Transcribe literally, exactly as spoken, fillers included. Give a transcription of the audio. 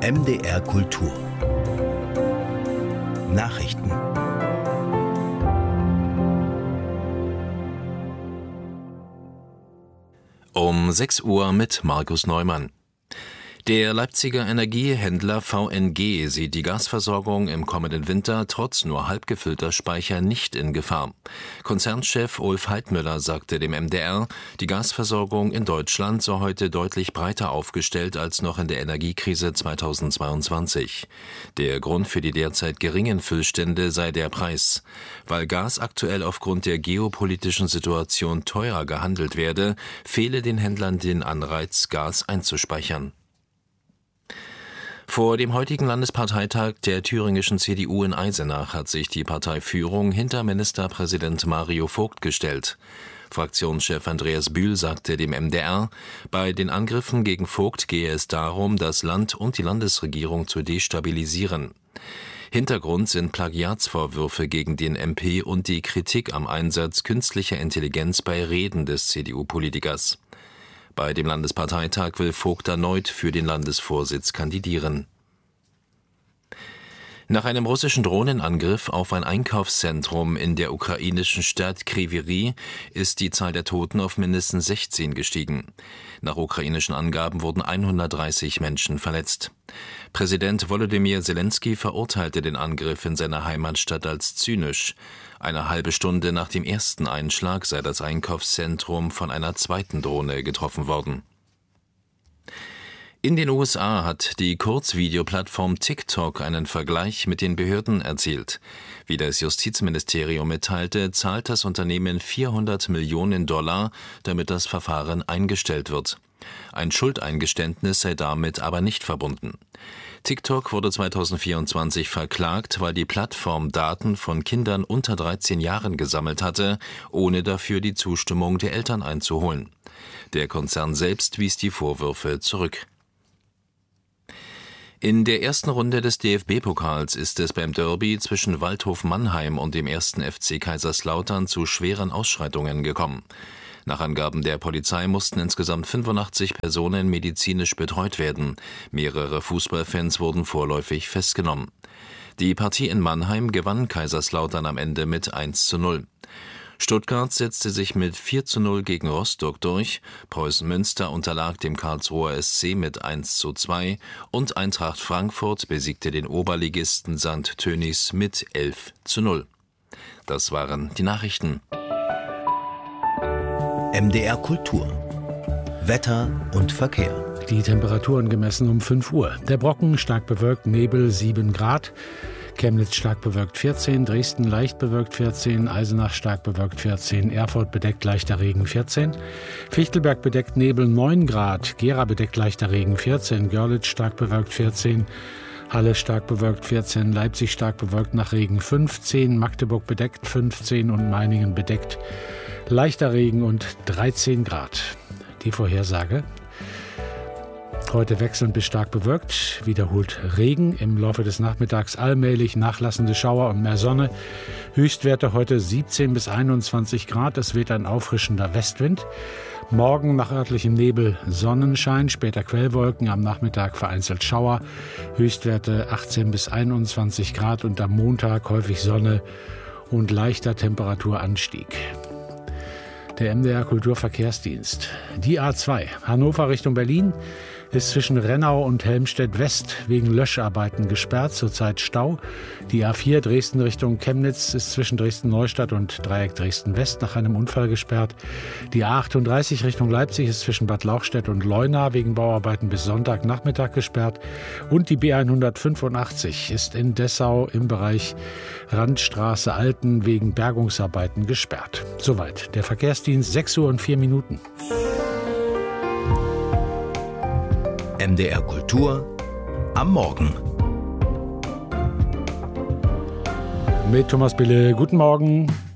M D R Kultur Nachrichten. Um sechs Uhr mit Markus Neumann. Der Leipziger Energiehändler V N G sieht die Gasversorgung im kommenden Winter trotz nur halb gefüllter Speicher nicht in Gefahr. Konzernchef Ulf Heidmüller sagte dem M D R, die Gasversorgung in Deutschland sei heute deutlich breiter aufgestellt als noch in der Energiekrise zweitausendzweiundzwanzig. Der Grund für die derzeit geringen Füllstände sei der Preis. Weil Gas aktuell aufgrund der geopolitischen Situation teurer gehandelt werde, fehle den Händlern den Anreiz, Gas einzuspeichern. Vor dem heutigen Landesparteitag der thüringischen C D U in Eisenach hat sich die Parteiführung hinter Ministerpräsident Mario Vogt gestellt. Fraktionschef Andreas Bühl sagte dem M D R, bei den Angriffen gegen Vogt gehe es darum, das Land und die Landesregierung zu destabilisieren. Hintergrund sind Plagiatsvorwürfe gegen den M P und die Kritik am Einsatz künstlicher Intelligenz bei Reden des C D U-Politikers. Bei dem Landesparteitag will Vogt erneut für den Landesvorsitz kandidieren. Nach einem russischen Drohnenangriff auf ein Einkaufszentrum in der ukrainischen Stadt Kryvyi ist die Zahl der Toten auf mindestens sechzehn gestiegen. Nach ukrainischen Angaben wurden hundertdreißig Menschen verletzt. Präsident Volodymyr Zelensky verurteilte den Angriff in seiner Heimatstadt als zynisch. Eine halbe Stunde nach dem ersten Einschlag sei das Einkaufszentrum von einer zweiten Drohne getroffen worden. In den U S A hat die Kurzvideoplattform TikTok einen Vergleich mit den Behörden erzielt. Wie das Justizministerium mitteilte, zahlt das Unternehmen vierhundert Millionen Dollar, damit das Verfahren eingestellt wird. Ein Schuldeingeständnis sei damit aber nicht verbunden. TikTok wurde zweitausendvierundzwanzig verklagt, weil die Plattform Daten von Kindern unter dreizehn Jahren gesammelt hatte, ohne dafür die Zustimmung der Eltern einzuholen. Der Konzern selbst wies die Vorwürfe zurück. In der ersten Runde des D F B-Pokals ist es beim Derby zwischen Waldhof Mannheim und dem ersten F C Kaiserslautern zu schweren Ausschreitungen gekommen. Nach Angaben der Polizei mussten insgesamt fünfundachtzig Personen medizinisch betreut werden. Mehrere Fußballfans wurden vorläufig festgenommen. Die Partie in Mannheim gewann Kaiserslautern am Ende mit eins zu null. Stuttgart setzte sich mit vier zu null gegen Rostock durch, Preußen Münster unterlag dem Karlsruher S C mit eins zu zwei und Eintracht Frankfurt besiegte den Oberligisten Sankt Tönnies mit elf zu null. Das waren die Nachrichten. M D R Kultur Wetter und Verkehr. Die Temperaturen gemessen um fünf Uhr. Der Brocken stark bewölkt, Nebel sieben Grad. Chemnitz stark bewölkt vierzehn, Dresden leicht bewölkt vierzehn, Eisenach stark bewölkt vierzehn, Erfurt bedeckt leichter Regen vierzehn, Fichtelberg bedeckt Nebel neun Grad, Gera bedeckt leichter Regen vierzehn, Görlitz stark bewölkt vierzehn, Halle stark bewölkt vierzehn, Leipzig stark bewölkt nach Regen fünfzehn, Magdeburg bedeckt fünfzehn und Meiningen bedeckt leichter Regen und dreizehn Grad. Die Vorhersage: Heute wechselnd bis stark bewölkt, wiederholt Regen, im Laufe des Nachmittags allmählich nachlassende Schauer und mehr Sonne. Höchstwerte heute siebzehn bis einundzwanzig Grad, es weht ein auffrischender Westwind. Morgen nach örtlichem Nebel Sonnenschein, später Quellwolken, am Nachmittag vereinzelt Schauer. Höchstwerte achtzehn bis einundzwanzig Grad und am Montag häufig Sonne und leichter Temperaturanstieg. Der M D R Kulturverkehrsdienst. Die A zwei, Hannover Richtung Berlin, ist zwischen Rennau und Helmstedt West wegen Löscharbeiten gesperrt, zurzeit Stau. Die A vier Dresden Richtung Chemnitz ist zwischen Dresden-Neustadt und Dreieck Dresden-West nach einem Unfall gesperrt. Die A achtunddreißig Richtung Leipzig ist zwischen Bad Lauchstädt und Leuna wegen Bauarbeiten bis Sonntagnachmittag gesperrt. Und die B hundertfünfundachtzig ist in Dessau im Bereich Randstraße Alten wegen Bergungsarbeiten gesperrt. Soweit der Verkehrsdienst, sechs Uhr und vier Minuten. M D R Kultur am Morgen. Mit Thomas Bille, guten Morgen.